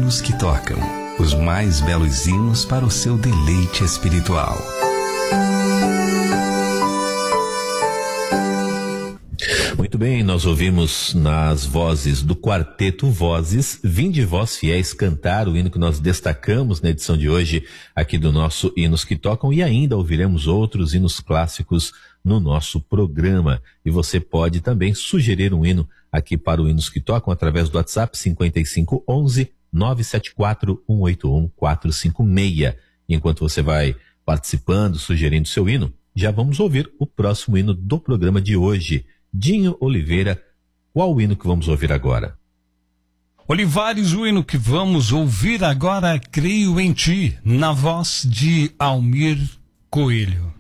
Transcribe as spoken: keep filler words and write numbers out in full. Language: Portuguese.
hinos que tocam, os mais belos hinos para o seu deleite espiritual. Muito bem, nós ouvimos nas vozes do Quarteto Vozes, Vinde Vós Fiéis cantar o hino que nós destacamos na edição de hoje aqui do nosso Hinos que Tocam, e ainda ouviremos outros hinos clássicos no nosso programa. E você pode também sugerir um hino aqui para o Hinos que Tocam através do WhatsApp cinquenta e cinco, onze, nove sete quatro, um oito um, quatro cinco seis. Enquanto você vai participando, sugerindo seu hino, já vamos ouvir o próximo hino do programa de hoje. Dinho Oliveira, qual o hino que vamos ouvir agora? Olivares, o hino que vamos ouvir agora, Creio em Ti, na voz de Almir Coelho.